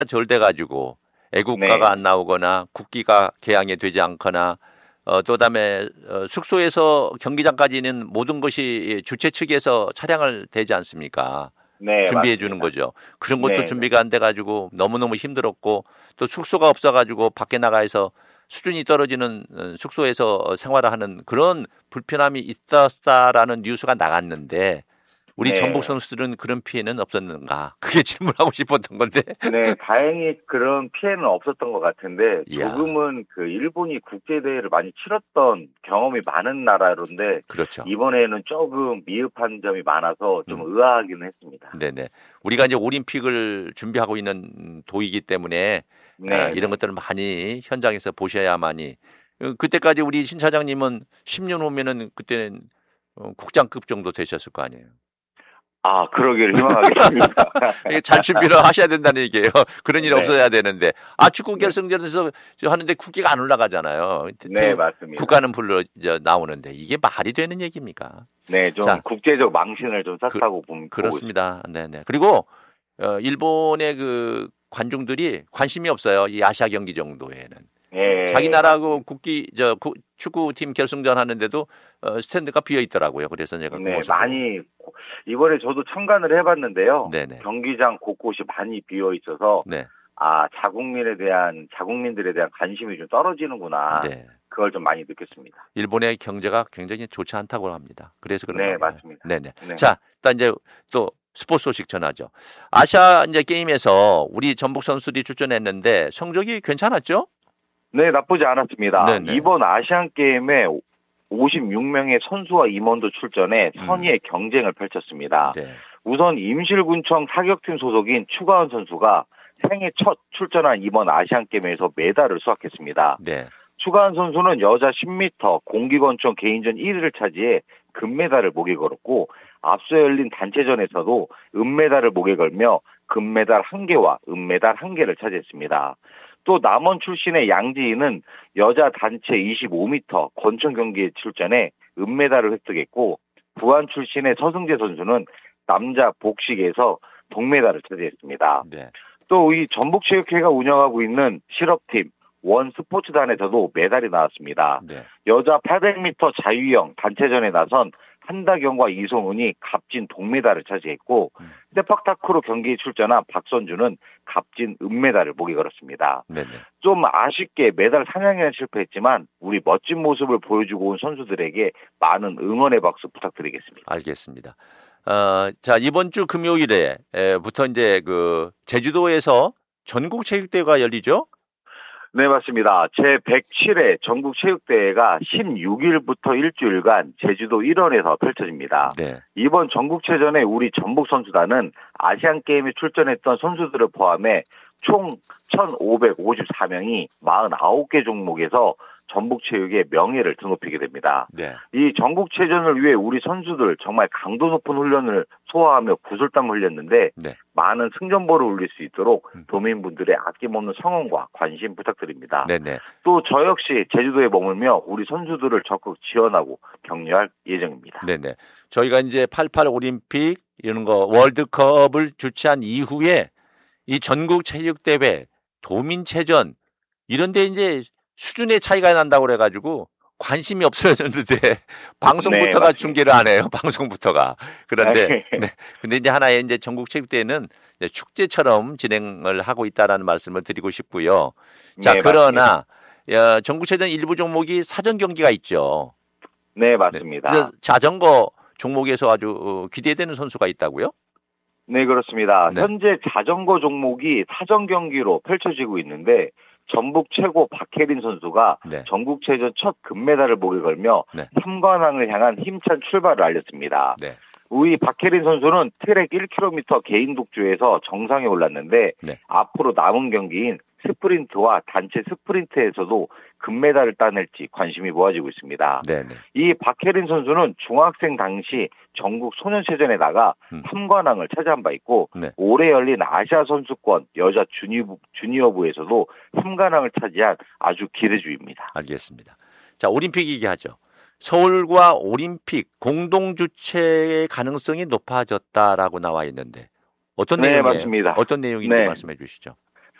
절대 가지고 애국가가 네. 안 나오거나 국기가 개항이 되지 않거나 또 다음에 숙소에서 경기장까지는 모든 것이 주최 측에서 차량을 대지 않습니까? 네, 준비해 주는 맞습니다. 거죠. 그런 것도 네, 네. 준비가 안 돼 가지고 너무너무 힘들었고 또 숙소가 없어 가지고 밖에 나가서 수준이 떨어지는 숙소에서 생활을 하는 그런 불편함이 있었다라는 뉴스가 나갔는데 우리 전북 네. 선수들은 그런 피해는 없었는가? 그게 질문하고 싶었던 건데. 네, 다행히 그런 피해는 없었던 것 같은데, 이야, 조금은 그 일본이 국제대회를 많이 치렀던 경험이 많은 나라로인데, 그렇죠. 이번에는 조금 미흡한 점이 많아서 좀 음. 의아하기는 했습니다. 네네. 우리가 이제 올림픽을 준비하고 있는 도이기 때문에 네, 이런 네. 것들을 많이 현장에서 보셔야만이 그때까지 우리 신 차장님은 10년 후면은 그때는 국장급 정도 되셨을 거 아니에요. 아, 그러기를 희망하겠습니다. 이게 잘 준비를 하셔야 된다는 얘기예요. 그런 일 네, 없어야 되는데 축구 네. 결승전에서 하는데 국기가 안 올라가잖아요. 네, 맞습니다. 국가는 불러 나오는데 이게 말이 되는 얘기입니까? 네, 좀 자, 국제적 망신을 좀 그, 샀다고 보고 있습니다. 그렇습니다. 네네. 그리고 일본의 그 관중들이 관심이 없어요. 이 아시아 경기 정도에는. 자기 예, 나라하고 맞습니다. 축구팀 결승전 하는데도 스탠드가 비어 있더라고요. 그래서 제가 그 네, 모습 보고. 이번에 저도 참관을 해봤는데요. 네네. 경기장 곳곳이 많이 비어 있어서, 네. 아, 자국민들에 대한 관심이 좀 떨어지는구나. 네. 그걸 좀 많이 느꼈습니다. 일본의 경제가 굉장히 좋지 않다고 합니다. 그래서 그런가 네, 봐요. 맞습니다. 네네. 네. 자, 일단 이제 또 스포츠 소식 전하죠. 아시아 이제 게임에서 우리 전북 선수들이 출전했는데 성적이 괜찮았죠? 네, 나쁘지 않았습니다. 네네. 이번 아시안 게임에 56명의 선수와 임원도 출전해 음. 선의의 경쟁을 펼쳤습니다. 네. 우선 임실군청 사격팀 소속인 추가원 선수가 생애 첫 출전한 이번 아시안 게임에서 메달을 수확했습니다. 네. 추가한 선수는 여자 10m 공기권총 개인전 1위를 차지해 금메달을 목에 걸었고 앞서 열린 단체전에서도 은메달을 목에 걸며 금메달 1개와 은메달 1개를 차지했습니다. 또 남원 출신의 양지희는 여자 단체 25m 권총 경기에 출전해 은메달을 획득했고 부안 출신의 서승재 선수는 남자 복식에서 동메달을 차지했습니다. 네. 또 이 전북체육회가 운영하고 있는 실업팀 원스포츠단에서도 메달이 나왔습니다. 네. 여자 800m 자유형 단체전에 나선 한다경과 이송은이 값진 동메달을 차지했고 세팍타크로 경기에 출전한 박선주는 값진 은메달을 목에 걸었습니다. 네네. 좀 아쉽게 메달 사냥에는 실패했지만 우리 멋진 모습을 보여주고 온 선수들에게 많은 응원의 박수 부탁드리겠습니다. 알겠습니다. 자, 이번 주 금요일에부터 이제 그 제주도에서 전국체육대회가 열리죠? 네, 맞습니다. 제107회 전국체육대회가 16일부터 일주일간 제주도 일원에서 펼쳐집니다. 네. 이번 전국체전에 우리 전북 선수단은 아시안게임에 출전했던 선수들을 포함해 총 1,554명이 49개 종목에서 전북체육의 명예를 드높이게 됩니다. 네. 이 전국체전을 위해 우리 선수들 정말 강도 높은 훈련을 소화하며 구슬땀 흘렸는데 네. 많은 승전보를 올릴 수 있도록 도민분들의 아낌없는 성원과 관심 부탁드립니다. 네네. 또 저 역시 제주도에 머물며 우리 선수들을 적극 지원하고 격려할 예정입니다. 네네. 저희가 이제 88 올림픽 이런 거 월드컵을 주최한 이후에 이 전국체육대회, 도민체전 이런 데 이제 수준의 차이가 난다고 그래가지고 관심이 없어졌는데 방송부터가 맞습니다. 중계를 안 해요. 방송부터가. 그런데 네. 네. 근데 이제 하나의 이제 전국체육대회는 이제 축제처럼 진행을 하고 있다라는 말씀을 드리고 싶고요. 자, 네, 그러나 전국체전 일부 종목이 사전 경기가 있죠. 네, 네. 맞습니다. 그래서 자전거 종목에서 아주 기대되는 선수가 있다고요? 네, 그렇습니다. 네. 현재 자전거 종목이 사전 경기로 펼쳐지고 있는데 전북 최고 박혜린 선수가 네. 전국체전 첫 금메달을 목에 걸며 네. 3관왕을 향한 힘찬 출발을 알렸습니다. 네. 우리 박혜린 선수는 트랙 1km 개인 독주에서 정상에 올랐는데 네. 앞으로 남은 경기인 스프린트와 단체 스프린트에서도 금메달을 따낼지 관심이 모아지고 있습니다. 네네. 이 박혜린 선수는 중학생 당시 전국 소년체전에 나가 3관왕을 차지한 바 있고 네. 올해 열린 아시아 선수권 여자 주니어부에서도 3관왕을 차지한 아주 기대주입니다. 알겠습니다. 자, 올림픽 얘기하죠. 서울과 올림픽 공동 주최의 가능성이 높아졌다라고 나와 있는데 어떤 네, 내용이에요? 맞습니다. 어떤 내용인지 네. 말씀해 주시죠.